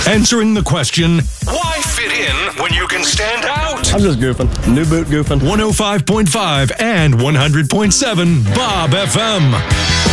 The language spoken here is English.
Answering the question, why fit in when you can stand out? I'm just goofing. New boot goofing. 105.5 and 100.7 Bob FM.